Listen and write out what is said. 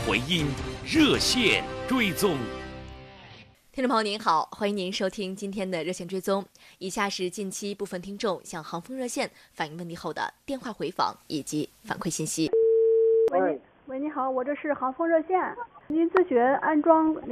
回音，热线追踪。 听众朋友您好，欢迎您收听今天的热线追踪。以下是近期部分听众向航风热线反映问题后的电话回访以及反馈信息。 喂，你好，我这是航风热线，您咨询安装